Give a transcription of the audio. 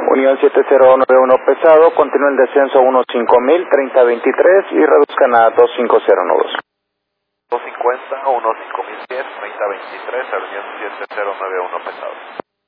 Unión 7091 pesado, continúa el descenso a 15000, 3023 y reduzcan a 25092. 250, 15010, 3023, Unión 7091 pesado.